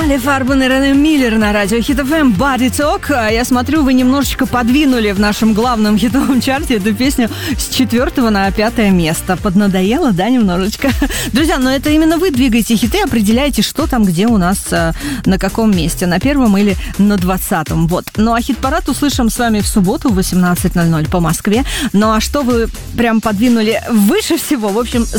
Долли Парton и Рене Миллер на радио Хит ФМ Body Talk. Я смотрю, вы немножечко подвинули в нашем главном хитовом чарте эту песню с 4 на 5 место. Поднадоело, да, немножечко? Друзья, но это именно вы двигаете хиты, определяете, что там, где у нас, на каком месте, на 1 или на 20. Вот. Ну а хит-парад услышим с вами в субботу в 18:00 по Москве. Ну а что вы прям подвинули выше всего? В общем,